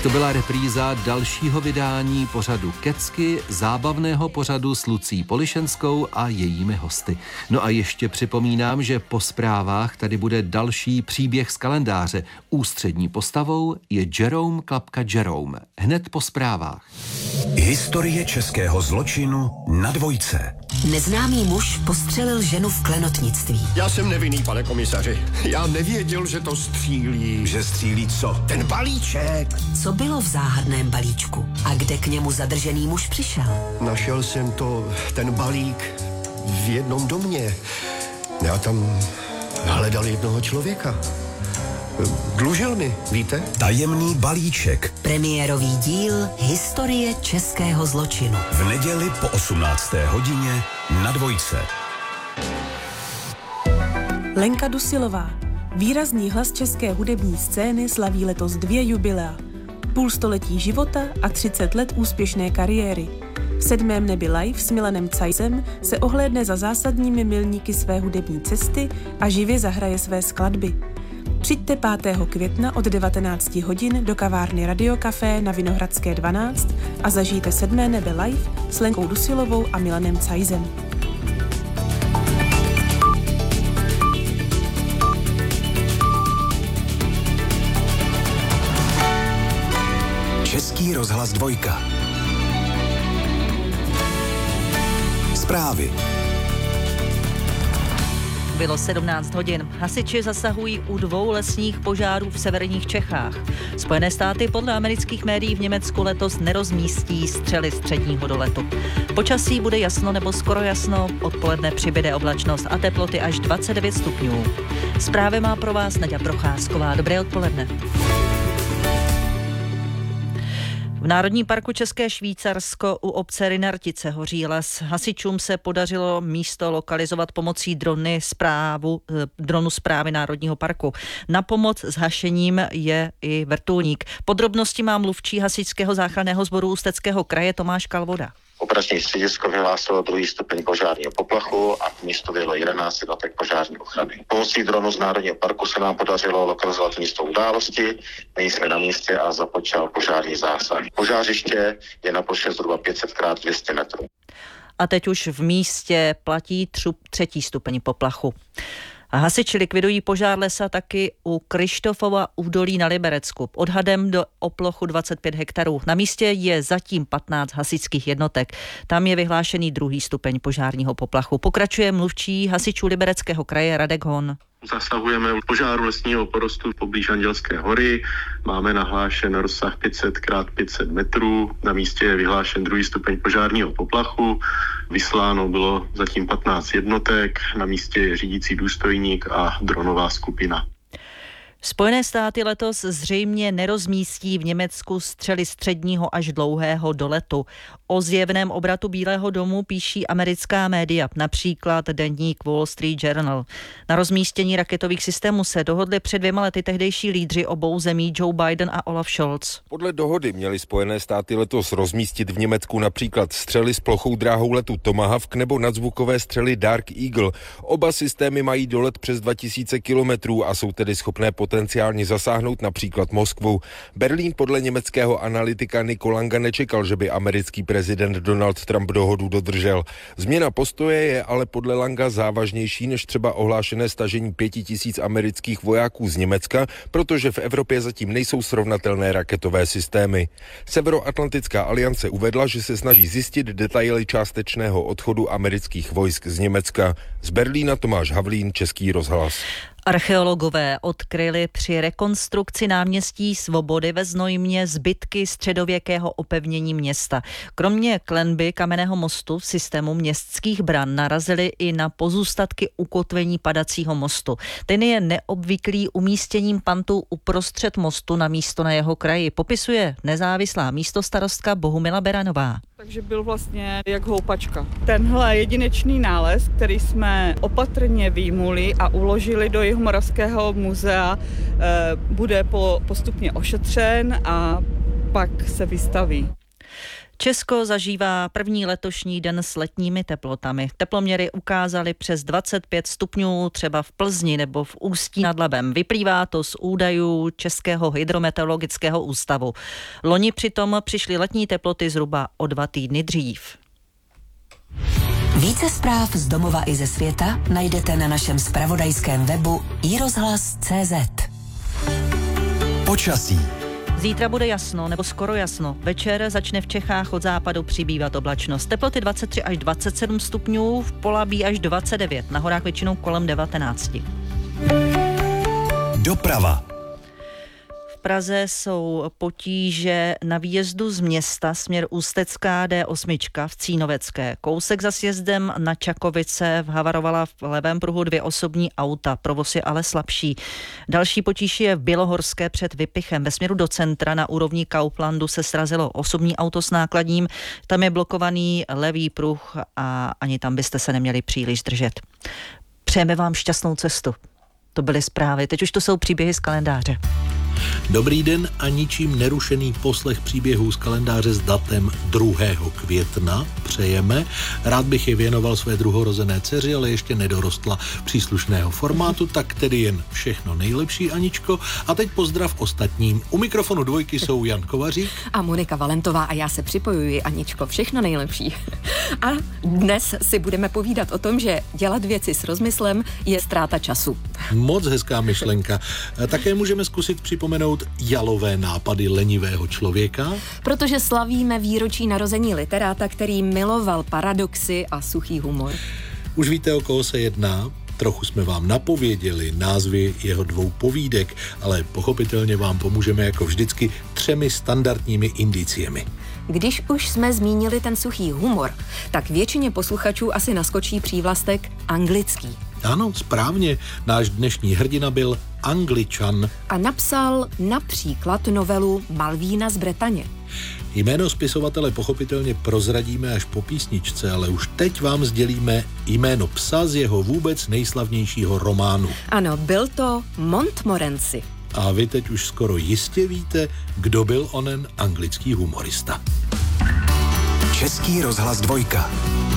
to byla repríza dalšího vydání pořadu Kecky, zábavného pořadu s Lucí Polišenskou a jejími hosty. No a ještě připomínám, že po zprávách tady bude další příběh z kalendáře. Ústřední postavou je Jerome Klapka Jerome. Hned po zprávách. Historie českého zločinu na Dvojce. Neznámý muž postřelil ženu v klenotnictví. Já jsem nevinný, pane komisaři. Já nevěděl, že to střílí. Že střílí co? Ten balíček. Co bylo v záhadném balíčku? A kde k němu zadržený muž přišel? Našel jsem ten balík v jednom domě. Já tam hledal jednoho člověka. Dlužil mi, víte? Tajemný balíček. Premiérový díl Historie českého zločinu. V neděli po 18. hodině na Dvojce. Lenka Dusilová, výrazný hlas české hudební scény, slaví letos 2 jubilea. Půl století života a 30 let úspěšné kariéry. V 7. nebi live s Milanem Cajsem se ohlédne za zásadními milníky své hudební cesty a živě zahraje své skladby. Přijďte 5. května od 19 hodin do kavárny Radio Café na Vinohradské 12 a zažijte 7. nebe live s Lenkou Dusilovou a Milanem Cajsem. Český rozhlas 2. Zprávy. Bylo 17 hodin. Hasiči zasahují u 2 lesních požárů v severních Čechách. Spojené státy podle amerických médií v Německu letos nerozmístí střely středního doletu. Počasí bude jasno nebo skoro jasno, odpoledne přibyde oblačnost a teploty až 29 stupňů. Zprávy má pro vás Naďa Procházková. Dobré odpoledne. V Národním parku České Švýcarsko u obce Rynartice hoří les. Hasičům se podařilo místo lokalizovat pomocí dronu správy Národního parku. Na pomoc s hašením je i vrtulník. Podrobnosti má mluvčí Hasičského záchranného sboru Ústeckého kraje Tomáš Kalvoda. Operační středisko vyhlásilo 2. stupeň požárního poplachu a k místu vyjelo 11 jednotek požární ochrany. Pomocí dronu z Národního parku se nám podařilo lokalizovat místo události, my jsme na místě a započal požární zásah. Požářiště je na ploše zhruba 500x200 metrů. A teď už v místě platí 3. stupeň poplachu. A hasiči likvidují požár lesa taky u Kryštofova údolí na Liberecku. Odhadem o plochu 25 hektarů. Na místě je zatím 15 hasičských jednotek. Tam je vyhlášený 2. stupeň požárního poplachu. Pokračuje mluvčí hasičů Libereckého kraje Radek Hon. Zasahujeme u požáru lesního porostu poblíž Andělské hory. Máme nahlášen rozsah 500x500 metrů. Na místě je vyhlášen 2. stupeň požárního poplachu. Vysláno bylo zatím 15 jednotek. Na místě je řídící důstojník a dronová skupina. Spojené státy letos zřejmě nerozmístí v Německu střely středního až dlouhého doletu. O zjevném obratu Bílého domu píší americká média, například deník Wall Street Journal. Na rozmístění raketových systémů se dohodli před 2 lety tehdejší lídři obou zemí Joe Biden a Olaf Scholz. Podle dohody měly Spojené státy letos rozmístit v Německu například střely s plochou dráhou letu Tomahawk nebo nadzvukové střely Dark Eagle. Oba systémy mají dolet přes 2000 kilometrů a jsou tedy schopné potenciálně zasáhnout například Moskvu. Berlín podle německého analytika Nico Langa nečekal, že by americký prezident Donald Trump dohodu dodržel. Změna postoje je ale podle Langa závažnější než třeba ohlášené stažení 5000 amerických vojáků z Německa, protože v Evropě zatím nejsou srovnatelné raketové systémy. Severoatlantická aliance uvedla, že se snaží zjistit detaily částečného odchodu amerických vojsk z Německa. Z Berlína Tomáš Havlín, Český rozhlas. Archeologové odkryli při rekonstrukci náměstí Svobody ve Znojmě zbytky středověkého opevnění města. Kromě klenby kamenného mostu v systému městských bran narazili i na pozůstatky ukotvení padacího mostu. Ten je neobvyklý umístěním pantů uprostřed mostu na místo na jeho kraji. Popisuje nezávislá místostarostka Bohumila Beranová. Takže byl vlastně jak houpačka. Tenhle jedinečný nález, který jsme opatrně vyjmuli a uložili do Jihomoravského muzea, bude postupně ošetřen a pak se vystaví. Česko zažívá první letošní den s letními teplotami. Teploměry ukázaly přes 25 stupňů třeba v Plzni nebo v Ústí nad Labem. Vyplývá to z údajů Českého hydrometeorologického ústavu. Loni přitom přišly letní teploty zhruba o 2 týdny dřív. Více zpráv z domova i ze světa najdete na našem zpravodajském webu iRozhlas.cz. Počasí. Zítra bude jasno nebo skoro jasno. Večer začne v Čechách od západu přibývat oblačnost. Teploty 23 až 27 stupňů, v Polabí až 29, na horách většinou kolem 19. Doprava. V Praze jsou potíže na výjezdu z města směr Ústecká D8 v Cínovecké. Kousek za sjezdem na Čakovice havarovala v levém pruhu 2 osobní auta, provoz je ale slabší. Další potíž je v Bělohorské před Vypichem. Ve směru do centra na úrovni Kauflandu se srazilo osobní auto s nákladním. Tam je blokovaný levý pruh a ani tam byste se neměli příliš držet. Přejeme vám šťastnou cestu. To byly zprávy, teď už to jsou příběhy z kalendáře. Dobrý den a ničím nerušený poslech příběhů z kalendáře s datem 2. května přejeme. Rád bych je věnoval své druhorozené dceři, ale ještě nedorostla příslušného formátu, tak tedy jen všechno nejlepší, Aničko. A teď pozdrav ostatním. U mikrofonu 2 jsou Jan Kovařík a Monika Valentová a já se připojuji, Aničko, všechno nejlepší. A dnes si budeme povídat o tom, že dělat věci s rozmyslem je ztráta času. Moc hezká myšlenka. Také můžeme zkusit připomenout jalové nápady lenivého člověka. Protože slavíme výročí narození literáta, který miloval paradoxy a suchý humor. Už víte, o koho se jedná? Trochu jsme vám napověděli názvy jeho 2 povídek, ale pochopitelně vám pomůžeme jako vždycky 3 standardními indiciemi. Když už jsme zmínili ten suchý humor, tak většině posluchačů asi naskočí přívlastek anglický. Ano, správně. Náš dnešní hrdina byl Angličan. A napsal například novelu Malvína z Bretaně. Jméno spisovatele pochopitelně prozradíme až po písničce, ale už teď vám sdělíme jméno psa z jeho vůbec nejslavnějšího románu. Ano, byl to Montmorency. A vy teď už skoro jistě víte, kdo byl onen anglický humorista. Český rozhlas 2.